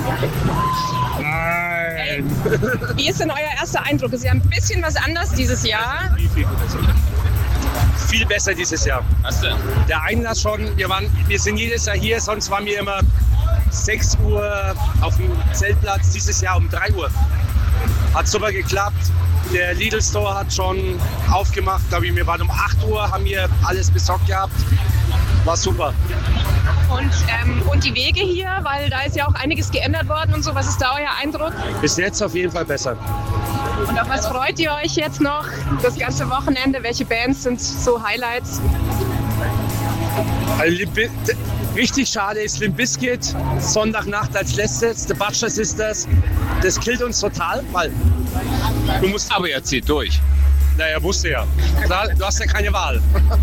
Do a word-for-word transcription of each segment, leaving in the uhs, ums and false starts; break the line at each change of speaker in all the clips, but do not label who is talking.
Nein!
Wie ist denn euer erster Eindruck? Ist ja ein bisschen was anders dieses Jahr.
Viel besser dieses Jahr.
Was denn?
Der Einlass schon, wir, waren, wir sind jedes Jahr hier, sonst waren wir immer sechs Uhr auf dem Zeltplatz, dieses Jahr um drei Uhr. Hat super geklappt. Der Lidl Store hat schon aufgemacht, glaube ich, wir waren um acht Uhr, haben wir alles besorgt gehabt. War super.
Und, ähm, und die Wege hier, weil da ist ja auch einiges geändert worden und so. Was ist da euer Eindruck?
Bis jetzt auf jeden Fall besser.
Und auf was freut ihr euch jetzt noch das ganze Wochenende? Welche Bands sind so Highlights?
Also, richtig schade ist Limp Bizkit, Sonntagnacht als letztes, The Butcher Sisters. Das killt uns total, weil du musst...
Aber er zieht durch.
Naja, musste ja. Klar, du hast ja keine Wahl.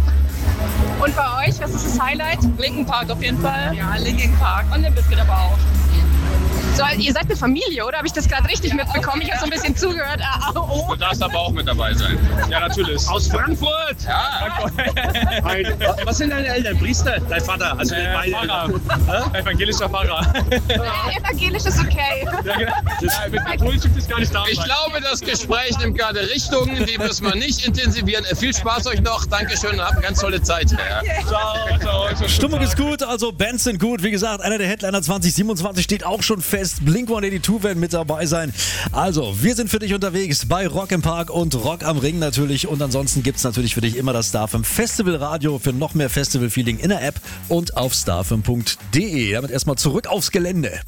Und bei euch, was ist das Highlight?
Linkin Park auf jeden Fall.
Ja, Linkin Park.
Und Limp Bizkit aber auch.
So, ihr seid eine Familie, oder? Habe ich das gerade richtig mitbekommen? Ich habe so ein bisschen zugehört. Ah, oh.
Du darfst aber auch mit dabei sein.
Ja, natürlich. Aus Frankfurt!
Ja.
Ein, was sind deine Eltern? Priester? Dein Vater? Also
Äh,
beide
Pfarrer.
Eltern.
Evangelischer Pfarrer.
Ja, evangelisch ist okay.
Mit katholisch gibt es gar nicht da. Ich glaube, das Gespräch nimmt gerade Richtungen, die müssen wir nicht intensivieren. Viel Spaß euch noch. Dankeschön und habt eine ganz tolle Zeit.
Ciao, ciao.
Stimmung ist gut, also Bands sind gut. Wie gesagt, einer der Headliner zwanzig siebenundzwanzig steht auch schon fest. Blink hundertzweiundachtzig werden mit dabei sein. Also, wir sind für dich unterwegs bei Rock im Park und Rock am Ring natürlich. Und ansonsten gibt es natürlich für dich immer das StarFM Festival Radio für noch mehr Festival-Feeling in der App und auf starfm punkt de. Damit erstmal zurück aufs Gelände.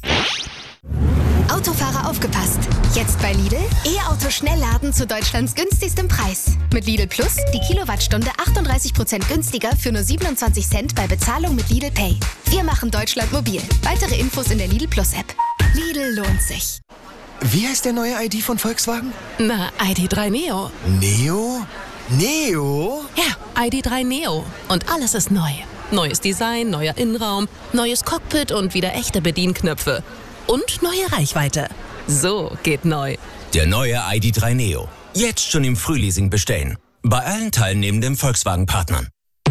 Autofahrer aufgepasst! Jetzt bei Lidl E-Auto-Schnellladen zu Deutschlands günstigstem Preis. Mit Lidl Plus die Kilowattstunde achtunddreißig Prozent günstiger für nur siebenundzwanzig Cent bei Bezahlung mit Lidl Pay. Wir machen Deutschland mobil. Weitere Infos in der Lidl Plus App. Lidl lohnt sich.
Wie heißt der neue I D von Volkswagen?
Na, I D drei Neo.
Neo? Neo?
Ja, I D drei Neo. Und alles ist neu. Neues Design, neuer Innenraum, neues Cockpit und wieder echte Bedienknöpfe. Und neue Reichweite. So geht neu.
Der neue I D drei Neo. Jetzt schon im Frühleasing bestellen. Bei allen teilnehmenden Volkswagen-Partnern.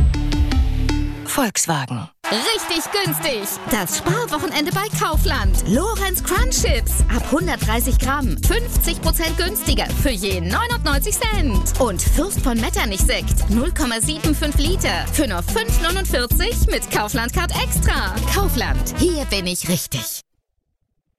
Volkswagen.
Richtig günstig. Das Sparwochenende bei Kaufland. Lorenz Crunch Chips. Ab hundertdreißig Gramm. fünfzig Prozent günstiger. Für je neunundneunzig Cent. Und Fürst von Metternich Sekt. null Komma fünfundsiebzig Liter. Für nur fünf Komma neunundvierzig mit Kaufland Card Extra. Kaufland. Hier bin ich richtig.